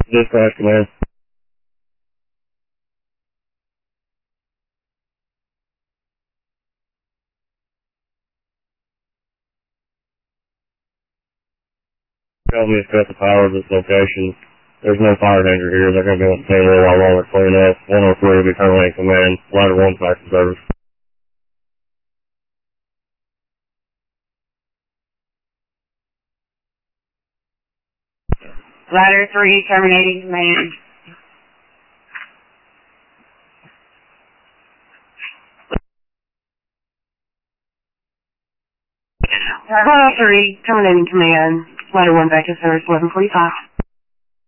Dispatch command. Tell me to cut the power at this location. There's no fire danger here. They're going to be on the payroll while longer clean up. 103 will be terminating command. Ladder 1 back to service. Ladder 3 terminating command. Ladder 3 terminating command. Ladder 1 back to service 11:45.